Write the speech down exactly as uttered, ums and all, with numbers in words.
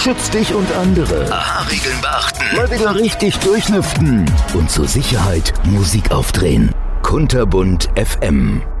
Schütz dich und andere. A H-Regeln beachten. Mal wieder richtig durchlüften. Und zur Sicherheit Musik aufdrehen. Kunterbunt F M.